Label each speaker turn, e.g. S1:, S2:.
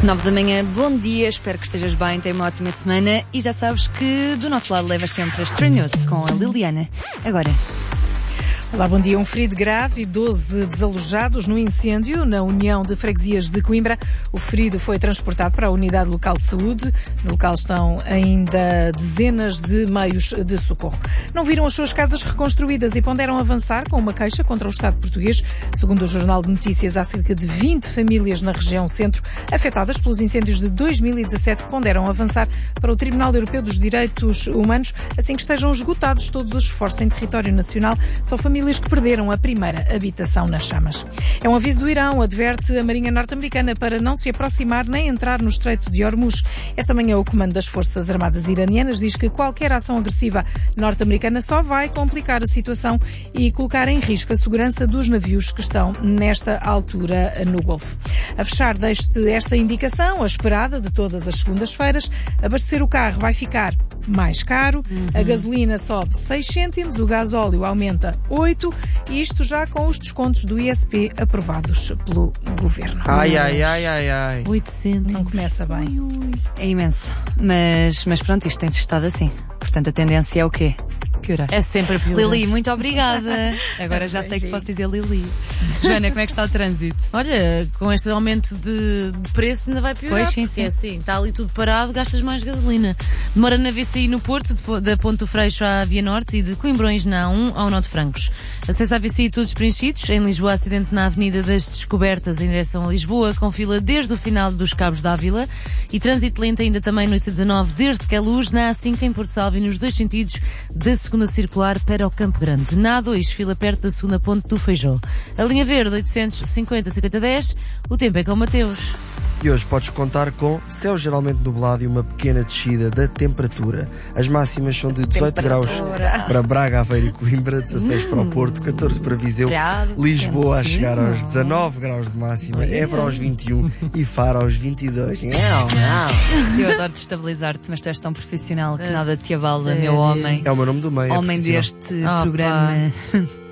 S1: 9 da manhã, bom dia, espero que estejas bem, tenha uma ótima semana e já sabes que do nosso lado levas sempre a Estranhou-se com a Liliana. Agora...
S2: Olá, bom dia. Um ferido grave e 12 desalojados no incêndio na União de Freguesias de Coimbra. O ferido foi transportado para a unidade local de saúde. No local estão ainda dezenas de meios de socorro. Não viram as suas casas reconstruídas e ponderam avançar com uma queixa contra o Estado português. Segundo o Jornal de Notícias, há cerca de 20 famílias na região centro afetadas pelos incêndios de 2017 que ponderam avançar para o Tribunal Europeu dos Direitos Humanos assim que estejam esgotados todos os esforços em território nacional. São famílias que perderam a primeira habitação nas chamas. É um aviso do Irão, adverte a Marinha Norte-Americana para não se aproximar nem entrar no Estreito de Hormuz. Esta manhã o comando das Forças Armadas iranianas diz que qualquer ação agressiva norte-americana só vai complicar a situação e colocar em risco a segurança dos navios que estão nesta altura no Golfo. A fechar esta indicação, a esperada de todas as segundas-feiras, abastecer o carro vai ficar mais caro, a gasolina sobe 6 cêntimos, o gasóleo aumenta 8, e isto já com os descontos do ISP aprovados pelo Governo.
S3: Ai.
S1: 8 cêntimos.
S2: Não começa bem.
S1: É imenso, mas pronto, isto tem estado assim. Portanto, a tendência é o quê? Piorar.
S4: É sempre a piorar.
S1: Lili, muito obrigada. Agora já sei que posso dizer Lili. Joana, como é que está o trânsito?
S4: Olha, com este aumento de preço ainda vai piorar.
S1: Pois, sim.
S4: É assim, está ali tudo parado, gastas mais gasolina. Demora na VCI no Porto, da Ponte do Freixo à Via Norte e de Coimbrões na A1 ao Nó de Francos. Acesso à VCI todos preenchidos. Em Lisboa, acidente na Avenida das Descobertas em direção a Lisboa, com fila desde o final dos Cabos da Ávila. E trânsito lento ainda também no IC19, desde Queluz, na A5 em Porto Salvo e nos dois sentidos da segunda circular para o Campo Grande. Na A2, fila perto da segunda ponte do Feijó. A linha verde, 850-5010. O tempo é com o Mateus.
S3: E hoje podes contar com céu geralmente nublado e uma pequena descida da temperatura. As máximas são de 18 graus para Braga, Aveiro e Coimbra, 16 para o Porto, 14 para Viseu, Lisboa a chegar aos 19 graus de máxima, Évora aos 21 e Faro aos 22.
S1: Eu adoro destabilizar-te, mas tu és tão profissional que nada te abala, meu homem.
S3: É o meu nome do meio.
S1: Homem deste programa.